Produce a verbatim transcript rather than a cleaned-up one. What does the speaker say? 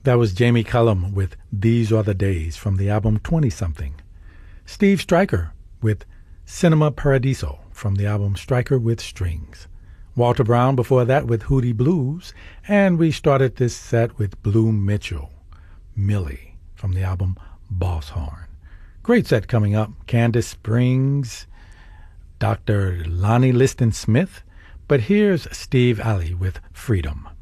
That was Jamie Cullum with These Are the Days from the album twenty-something. Steve Stryker with Cinema Paradiso from the album Stryker with Strings. Walter Brown before that with Hootie Blues. And we started this set with Blue Mitchell, Millie from the album Boss Horn. Great set coming up. Candace Springs, Doctor Lonnie Liston Smith. But here's Steve Alley with Freedom.